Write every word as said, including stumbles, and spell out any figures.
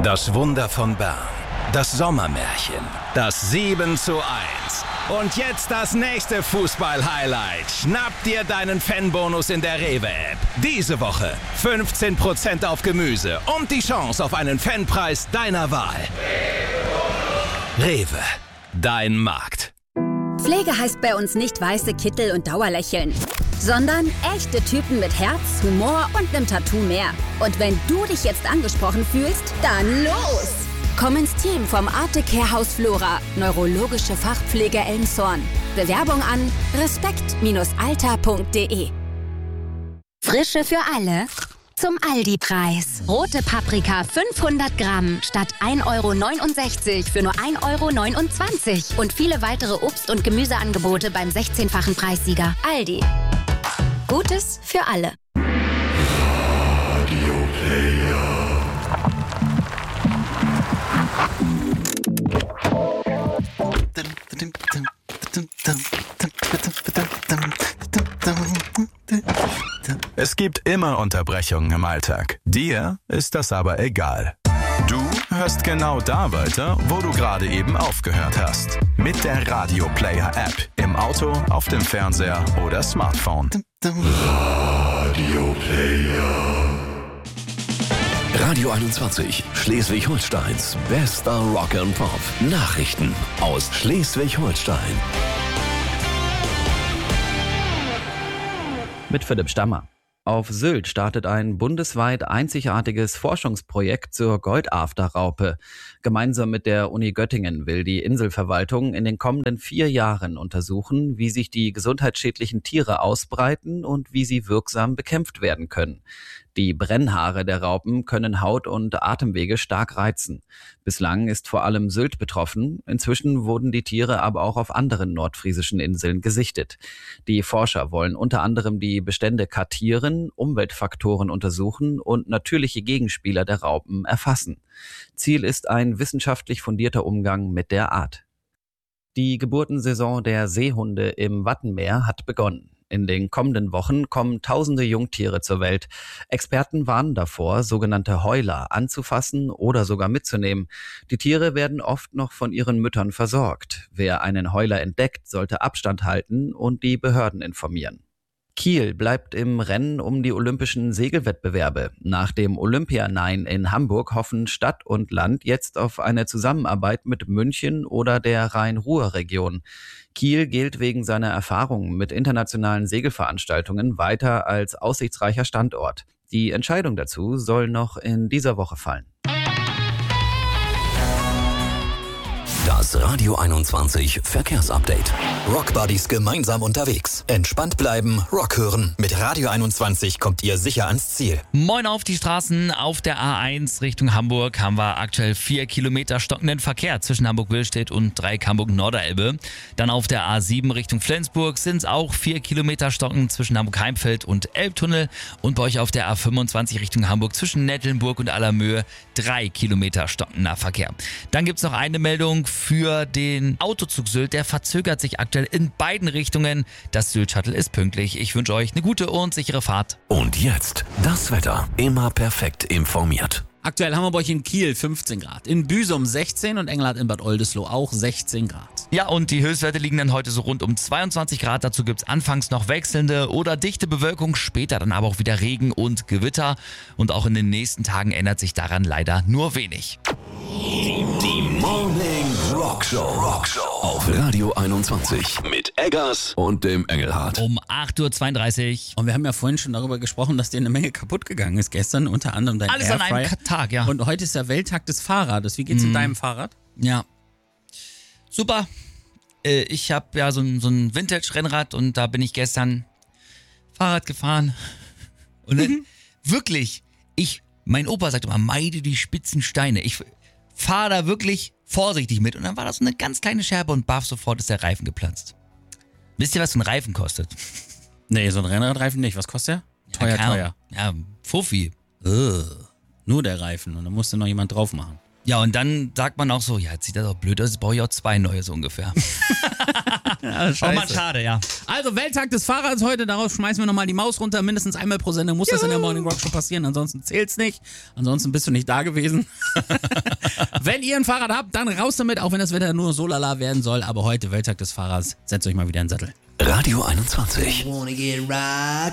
Das Wunder von Bern. Das Sommermärchen. Das sieben zu eins. Und jetzt das nächste Fußball-Highlight. Schnapp dir deinen Fanbonus in der Rewe-App. Diese Woche fünfzehn Prozent auf Gemüse und die Chance auf einen Fanpreis deiner Wahl. Rewe. Dein Markt. Pflege heißt bei uns nicht weiße Kittel und Dauerlächeln, sondern echte Typen mit Herz, Humor und nem Tattoo mehr. Und wenn du dich jetzt angesprochen fühlst, dann los! Komm ins Team vom Artecare Haus Flora, neurologische Fachpflege Elmshorn. Bewerbung an respekt Alter punkt de. Frische für alle zum Aldi-Preis. Rote Paprika fünfhundert Gramm statt ein Euro neunundsechzig für nur ein Euro neunundzwanzig. Und viele weitere Obst- und Gemüseangebote beim sechzehnfachen Preissieger. Aldi. Gutes für alle. Radio Player. Es gibt immer Unterbrechungen im Alltag. Dir ist das aber egal. Du hörst genau da weiter, wo du gerade eben aufgehört hast. Mit der Radio Player App. Im Auto, auf dem Fernseher oder Smartphone. Radio Player. Radio einundzwanzig, Schleswig-Holsteins bester Rock and Pop. Nachrichten aus Schleswig-Holstein. Mit Philipp Stammer. Auf Sylt startet ein bundesweit einzigartiges Forschungsprojekt zur Goldafterraupe. Gemeinsam mit der Uni Göttingen will die Inselverwaltung in den kommenden vier Jahren untersuchen, wie sich die gesundheitsschädlichen Tiere ausbreiten und wie sie wirksam bekämpft werden können. Die Brennhaare der Raupen können Haut und Atemwege stark reizen. Bislang ist vor allem Sylt betroffen. Inzwischen wurden die Tiere aber auch auf anderen nordfriesischen Inseln gesichtet. Die Forscher wollen unter anderem die Bestände kartieren, Umweltfaktoren untersuchen und natürliche Gegenspieler der Raupen erfassen. Ziel ist ein wissenschaftlich fundierter Umgang mit der Art. Die Geburtensaison der Seehunde im Wattenmeer hat begonnen. In den kommenden Wochen kommen tausende Jungtiere zur Welt. Experten warnen davor, sogenannte Heuler anzufassen oder sogar mitzunehmen. Die Tiere werden oft noch von ihren Müttern versorgt. Wer einen Heuler entdeckt, sollte Abstand halten und die Behörden informieren. Kiel bleibt im Rennen um die olympischen Segelwettbewerbe. Nach dem Olympia-Nein in Hamburg hoffen Stadt und Land jetzt auf eine Zusammenarbeit mit München oder der Rhein-Ruhr-Region. Kiel gilt wegen seiner Erfahrungen mit internationalen Segelveranstaltungen weiter als aussichtsreicher Standort. Die Entscheidung dazu soll noch in dieser Woche fallen. Das Radio einundzwanzig Verkehrsupdate. Rockbuddies gemeinsam unterwegs. Entspannt bleiben, Rock hören. Mit Radio einundzwanzig kommt ihr sicher ans Ziel. Moin auf die Straßen. Auf der A eins Richtung Hamburg haben wir aktuell vier Kilometer stockenden Verkehr zwischen Hamburg-Willstedt und Dreieck Hamburg-Norderelbe. Dann auf der A sieben Richtung Flensburg sind es auch vier Kilometer stocken zwischen Hamburg-Heimfeld und Elbtunnel. Und bei euch auf der A fünfundzwanzig Richtung Hamburg zwischen Nettelnburg und Allermöhe drei Kilometer stockender Verkehr. Dann gibt es noch eine Meldung für den Autozug Sylt. Der verzögert sich aktuell in beiden Richtungen. Das Sylt-Shuttle ist pünktlich. Ich wünsche euch eine gute und sichere Fahrt. Und jetzt das Wetter. Immer perfekt informiert. Aktuell haben wir bei euch in Kiel fünfzehn Grad, in Büsum sechzehn und Engelhardt in Bad Oldesloe auch sechzehn Grad. Ja, und die Höchstwerte liegen dann heute so rund um zweiundzwanzig Grad. Dazu gibt's anfangs noch wechselnde oder dichte Bewölkung, später dann aber auch wieder Regen und Gewitter. Und auch in den nächsten Tagen ändert sich daran leider nur wenig. Die, die Morning Rock Show. Rock Show auf Radio einundzwanzig mit Eggers und dem Engelhardt. Um acht Uhr zweiunddreißig. Und wir haben ja vorhin schon darüber gesprochen, dass dir eine Menge kaputt gegangen ist gestern, unter anderem dein Alles Airfryer. an einem Tag, ja. Und heute ist der Welttag des Fahrrades. Wie geht's Mhm. in deinem Fahrrad? Ja. Super. Äh, ich habe ja so ein, so ein Vintage-Rennrad und da bin ich gestern Fahrrad gefahren. Und dann, mhm. wirklich, ich, mein Opa sagt immer, meide die spitzen Steine. Ich fahre da wirklich vorsichtig mit. Und dann war das so eine ganz kleine Scherbe und baff, sofort ist der Reifen geplatzt. Wisst ihr, was so ein Reifen kostet? Nee, so ein Rennradreifen nicht. Was kostet der? Teuer, ja, teuer. Ja, Fuffi. Ugh. Nur der Reifen und dann musste noch jemand drauf machen. Ja, und dann sagt man auch so, ja, jetzt sieht das doch blöd aus, jetzt brauche ich auch zwei neue so ungefähr. Ja, oh man, schade, ja. Also Welttag des Fahrrads heute, darauf schmeißen wir nochmal die Maus runter, mindestens einmal pro Sendung muss Juhu. Das in der Morning Rock Show passieren, ansonsten zählt's nicht, ansonsten bist du nicht da gewesen. Wenn ihr ein Fahrrad habt, dann raus damit, auch wenn das Wetter nur so lala werden soll, aber heute Welttag des Fahrrads, setzt euch mal wieder in den Sattel. Radio einundzwanzig.